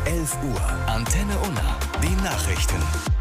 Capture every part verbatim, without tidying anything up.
elf Uhr. Antenne Unna. Die Nachrichten.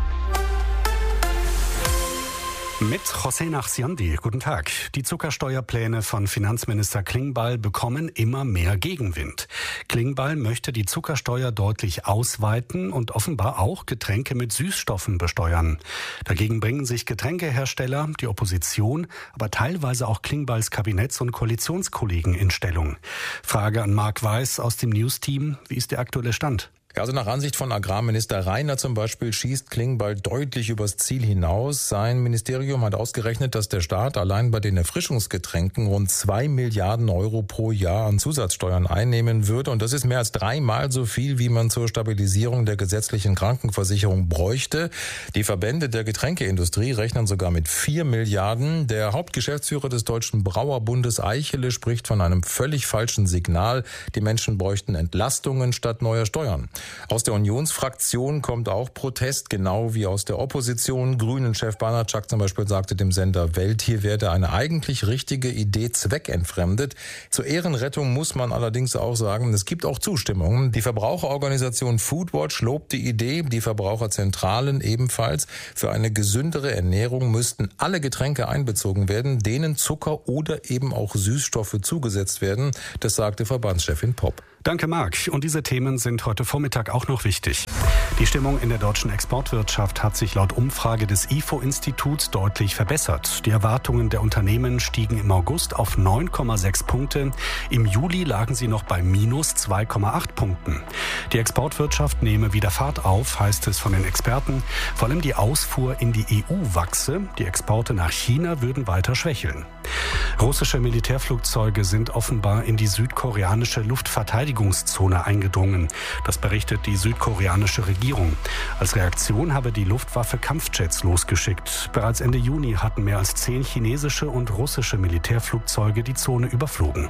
Mit José Nachsiandi. Guten Tag. Die Zuckersteuerpläne von Finanzminister Klingbeil bekommen immer mehr Gegenwind. Klingbeil möchte die Zuckersteuer deutlich ausweiten und offenbar auch Getränke mit Süßstoffen besteuern. Dagegen bringen sich Getränkehersteller, die Opposition, aber teilweise auch Klingbeils Kabinetts- und Koalitionskollegen in Stellung. Frage an Marc Weiß aus dem News-Team. Wie ist der aktuelle Stand? Also nach Ansicht von Agrarminister Reiner zum Beispiel schießt Klingbeil deutlich übers Ziel hinaus. Sein Ministerium hat ausgerechnet, dass der Staat allein bei den Erfrischungsgetränken rund zwei Milliarden Euro pro Jahr an Zusatzsteuern einnehmen würde. Und das ist mehr als dreimal so viel, wie man zur Stabilisierung der gesetzlichen Krankenversicherung bräuchte. Die Verbände der Getränkeindustrie rechnen sogar mit vier Milliarden. Der Hauptgeschäftsführer des Deutschen Brauerbundes Eichele spricht von einem völlig falschen Signal. Die Menschen bräuchten Entlastungen statt neuer Steuern. Aus der Unionsfraktion kommt auch Protest, genau wie aus der Opposition. Grünen-Chef Banatschak zum Beispiel sagte dem Sender Welt, hier werde eine eigentlich richtige Idee zweckentfremdet. Zur Ehrenrettung muss man allerdings auch sagen, es gibt auch Zustimmung. Die Verbraucherorganisation Foodwatch lobt die Idee, die Verbraucherzentralen ebenfalls. Für eine gesündere Ernährung müssten alle Getränke einbezogen werden, denen Zucker oder eben auch Süßstoffe zugesetzt werden. Das sagte Verbandschefin Popp. Danke, Marc. Und diese Themen sind heute Vormittag auch noch wichtig. Die Stimmung in der deutschen Exportwirtschaft hat sich laut Umfrage des I F O-Instituts deutlich verbessert. Die Erwartungen der Unternehmen stiegen im August auf neun Komma sechs Punkte. Im Juli lagen sie noch bei minus zwei Komma acht Punkten. Die Exportwirtschaft nehme wieder Fahrt auf, heißt es von den Experten. Vor allem die Ausfuhr in die E U wachse. Die Exporte nach China würden weiter schwächeln. Russische Militärflugzeuge sind offenbar in die südkoreanische Luftverteidigungszone eingedrungen. Das berichtet die südkoreanische Regierung. Als Reaktion habe die Luftwaffe Kampfjets losgeschickt. Bereits Ende Juni hatten mehr als zehn chinesische und russische Militärflugzeuge die Zone überflogen.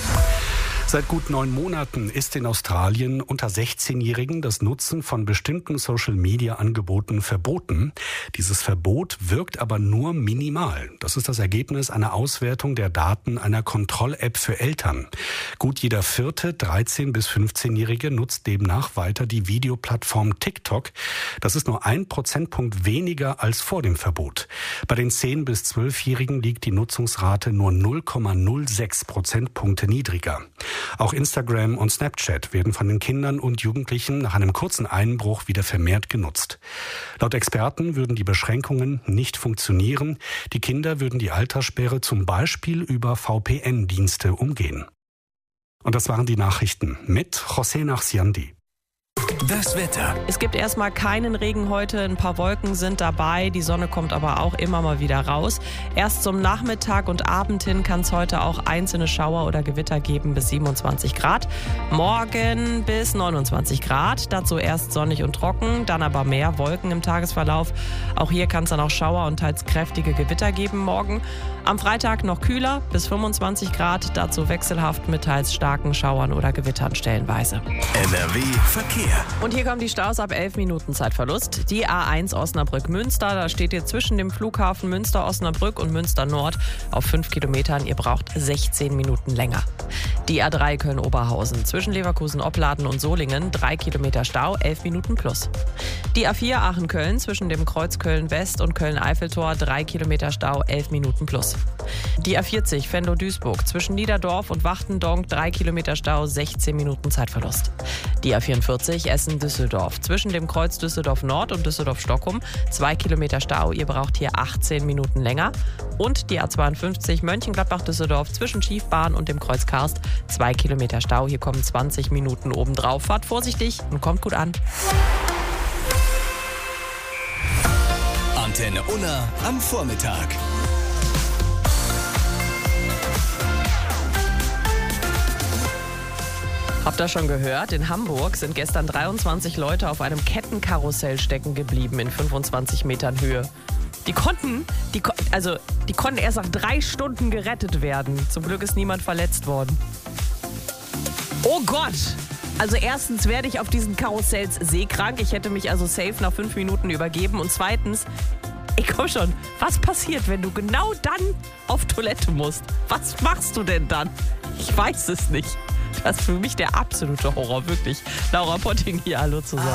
Seit gut neun Monaten ist in Australien unter sechzehnjährigen das Nutzen von bestimmten Social-Media-Angeboten verboten. Dieses Verbot wirkt aber nur minimal. Das ist das Ergebnis einer Auswertung der Daten einer Kontroll-App für Eltern. Gut jeder vierte dreizehn- bis fünfzehnjährige nutzt demnach weiter die Videoplattform TikTok. Das ist nur ein Prozentpunkt weniger als vor dem Verbot. Bei den zehn- bis zwölfjährigen liegt die Nutzungsrate nur null Komma null sechs Prozentpunkte niedriger. Auch Instagram und Snapchat werden von den Kindern und Jugendlichen nach einem kurzen Einbruch wieder vermehrt genutzt. Laut Experten würden die Beschränkungen nicht funktionieren. Die Kinder würden die Alterssperre zum Beispiel über V P N-Dienste umgehen. Und das waren die Nachrichten mit José Nachsiandi. Das Wetter. Es gibt erstmal keinen Regen heute, ein paar Wolken sind dabei, die Sonne kommt aber auch immer mal wieder raus. Erst zum Nachmittag und Abend hin kann es heute auch einzelne Schauer oder Gewitter geben bis siebenundzwanzig Grad. Morgen bis neunundzwanzig Grad, dazu erst sonnig und trocken, dann aber mehr Wolken im Tagesverlauf. Auch hier kann es dann auch Schauer und teils kräftige Gewitter geben morgen. Am Freitag noch kühler bis fünfundzwanzig Grad, dazu wechselhaft mit teils starken Schauern oder Gewittern stellenweise. N R W Verkehr. Und hier kommen die Staus ab elf Minuten Zeitverlust. Die A eins Osnabrück-Münster, da steht ihr zwischen dem Flughafen Münster-Osnabrück und Münster-Nord auf fünf Kilometern. Ihr braucht sechzehn Minuten länger. Die A drei Köln-Oberhausen zwischen Leverkusen-Opladen und Solingen, drei Kilometer Stau, elf Minuten plus. Die A vier Aachen-Köln zwischen dem Kreuz Köln-West und Köln-Eiffeltor, drei Kilometer Stau, elf Minuten plus. Die A vierzig Venlo-Duisburg zwischen Niederdorf und Wachtendonk, drei Kilometer Stau, sechzehn Minuten Zeitverlust. Die A vierundvierzig Essen-Düsseldorf zwischen dem Kreuz Düsseldorf-Nord und Düsseldorf-Stockholm, zwei Kilometer Stau, ihr braucht hier achtzehn Minuten länger. Und die A zweiundfünfzig Mönchengladbach-Düsseldorf zwischen Schiefbahn und dem Kreuz Karst, zwei Kilometer Stau, hier kommen zwanzig Minuten obendrauf. Fahrt vorsichtig und kommt gut an. Antenne Unna am Vormittag. Habt ihr schon gehört? In Hamburg sind gestern dreiundzwanzig Leute auf einem Kettenkarussell stecken geblieben in fünfundzwanzig Metern Höhe. Die konnten, die, also, die konnten erst nach drei Stunden gerettet werden. Zum Glück ist niemand verletzt worden. Oh Gott! Also erstens werde ich auf diesen Karussells seekrank. Ich hätte mich also safe nach fünf Minuten übergeben. Und zweitens, ey komm schon, was passiert, wenn du genau dann auf Toilette musst? Was machst du denn dann? Ich weiß es nicht. Das ist für mich der absolute Horror, wirklich. Laura Potting hier, hallo zusammen.